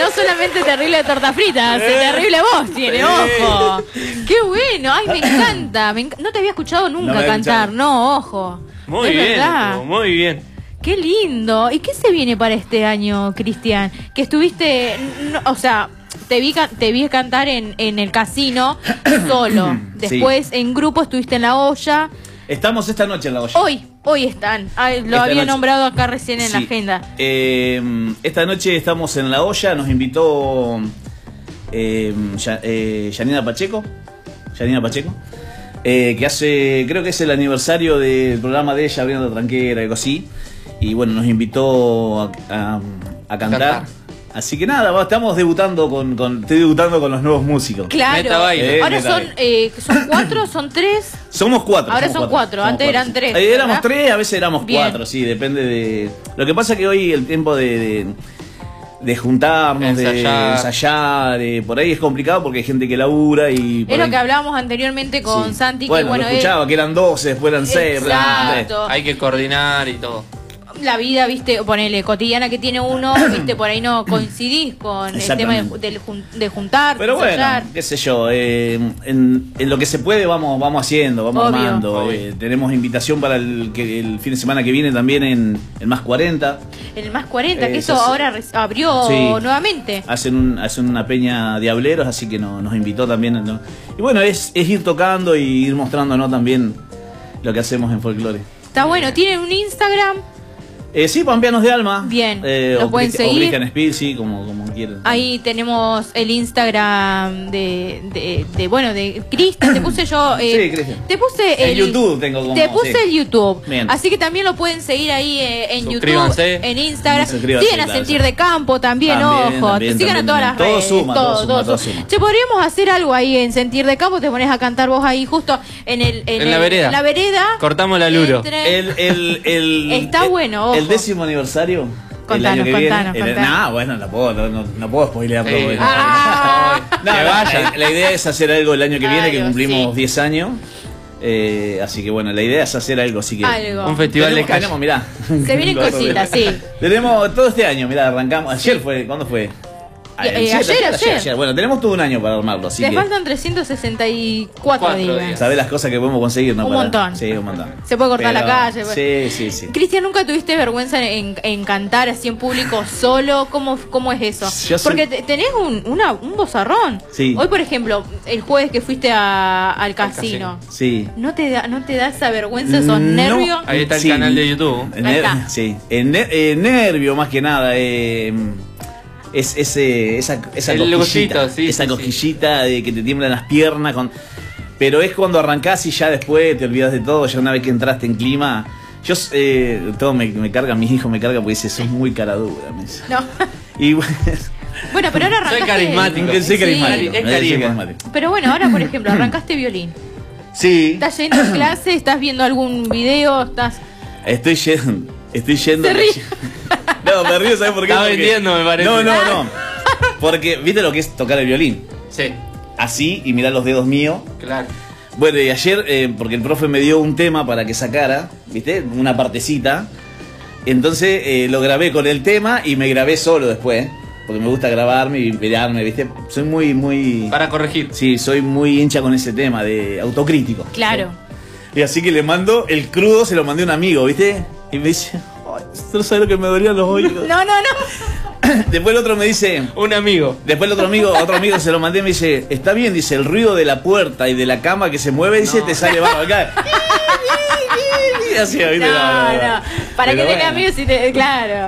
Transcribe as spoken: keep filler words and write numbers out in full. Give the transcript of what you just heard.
no solamente terrible de torta frita, se terrible voz tiene, ojo. Qué bueno, ay, me encanta. Me enc no te había escuchado nunca no cantar, escuchado. no, ojo. Muy es bien, verdad. estuvo muy bien. Qué lindo. ¿Y qué se viene para este año, Cristian? Que estuviste, no, o sea, te vi, te vi cantar en, en el casino solo. Después sí. En grupo estuviste en La Olla. Estamos esta noche en La Olla. Hoy, hoy están. Ay, lo esta había noche. nombrado acá recién en sí. la agenda. Eh, esta noche estamos en La Olla. Nos invitó eh, ya, eh, Yanina Pacheco. Yanina Pacheco. Eh, que hace, creo que es el aniversario del programa de ella, Abriendo Tranquera, algo así. Y bueno, nos invitó a, a, a cantar. cantar. Así que nada, estamos debutando con, con, estoy debutando con los nuevos músicos. Claro. Eh, Ahora son, eh, son cuatro, son tres. Somos cuatro. Ahora somos son cuatro, cuatro. antes Somos eran cuatro. tres. Eh, éramos ¿verdad? tres, a veces éramos Bien. cuatro, sí, depende de. Lo que pasa es que hoy el tiempo de, de, de juntarnos, ensayar. de ensayar, eh, por ahí es complicado porque hay gente que labura y. Es lo ahí... que hablábamos anteriormente con sí. Santi, bueno, que bueno. Lo escuchaba, es... que eran doce, después eran seis. Exacto. Hay que coordinar y todo. La vida, viste, ponele, cotidiana que tiene uno, viste, por ahí no coincidís con el tema de, de, de juntar, pero bueno, ensayar. qué sé yo, eh, en, en lo que se puede vamos vamos haciendo, vamos Obvio. armando. Eh, tenemos invitación para el, que, el fin de semana que viene también en el Más cuarenta. El Más cuarenta, eh, que eso hace, ahora abrió sí, nuevamente. Hacen, un, hacen una peña diableros, así que no, nos invitó también. ¿no? Y bueno, es, es ir tocando y ir mostrándonos también lo que hacemos en folclore. Está bueno, tienen un Instagram. Eh, sí, Pampeanos de Alma. Bien, eh, lo o pueden seguir. O Cristian Speed, sí, como, como quieran. Ahí tenemos el Instagram de, de, de bueno, de Cristian. Te puse yo. Eh, sí, Cristian. Te puse el. En YouTube tengo como. Te puse sí. el YouTube. Bien. Así que también lo pueden seguir ahí eh, en Suscríbanse. YouTube, en Instagram. Suscríbanse, Sigan a claro, Sentir sí. de Campo también, También, ojo. también, Te sigan también, a todas las todo redes. suma, todo suma, todo todo suma. suma. Che, podríamos hacer algo ahí en Sentir de Campo. Te pones a cantar vos ahí, justo en el. En, En el, la vereda. En la vereda. Cortamos la luro. Entre... El, el, el, Está el, bueno, ojo. El décimo aniversario. Contanos, el año que contanos, viene. contanos. No, bueno, no puedo, no, no, no puedo spoilear Sí. todo. eso. Ah. No, que no, vayan. la, la idea es hacer algo el año que viene, Algo, que cumplimos sí. diez años. Eh, así que bueno, la idea es hacer algo. Así que Algo. Un festival tenemos, de calle. tenemos, mirá. Se vienen cositas, sí. Tenemos todo este año, mirá, arrancamos. Ayer fue, ¿cuándo fue? Eh, El siete, ayer, ayer. Bueno, tenemos todo un año para armarlo, así Te que faltan trescientos sesenta y cuatro Cuatro días. días. sabés las cosas que podemos conseguir, ¿no? Un Para- montón. Sí, un montón. Se puede cortar la calle, Sí, sí, sí. Cristian, ¿nunca tuviste vergüenza en, en cantar así en público solo? ¿Cómo, cómo es eso? Yo soy- Porque te- tenés un, una, un vozarrón. Sí. Hoy, por ejemplo, el jueves que fuiste a- al casino, Sí. ¿no te da no te da esa vergüenza, esos No. nervios? Ahí está el Sí. canal de YouTube. El Ahí ner- está. sí. El ner- eh, nervio más que nada. Eh, es ese, esa, esa El cosquillita, gustito, sí, esa sí, cosquillita de que te tiemblan las piernas. Con... Pero es cuando arrancás y ya después te olvidas de todo. Ya una vez que entraste en clima. Yo, eh, todo me, me carga, mis hijos me cargan porque dice, sos muy cara dura. Me dice. No. Y bueno, Bueno, pero ahora Soy arrancaste... carismático. soy Sí. carismático. Es soy carisma. carismático. Pero bueno, ahora, por ejemplo, arrancaste violín. Sí, ¿Estás yendo a clase? ¿Estás viendo algún video? ¿Estás...? estoy yendo. Estoy yendo. Se ríe. No, me río, ¿sabes por qué? Está Porque- vendiendo, me parece. No, no, no. Porque, ¿viste lo que es tocar el violín? Sí, Así, y mirar los dedos míos. claro. Bueno, y ayer, eh, porque el profe me dio un tema para que sacara, ¿viste? Una partecita. Entonces eh, lo grabé con el tema y me grabé solo después. Porque me gusta grabarme y mirarme, ¿viste? Soy muy, muy... Para corregir. Sí, soy muy hincha con ese tema de autocrítico. Claro. Y así que le mando el crudo, se lo mandé a un amigo, ¿viste? Y me dice, ay, no sabes lo que me dolían los oídos. No, no, no. Después el otro me dice, Un amigo. después el otro amigo, otro amigo se lo mandé y me dice, está bien, dice, el ruido de la puerta y de la cama que se mueve, dice, No. te sale bajo acá. Y así, ¿viste? No, no. ¿Para Pero qué tenés bueno. amigos si te...? Claro.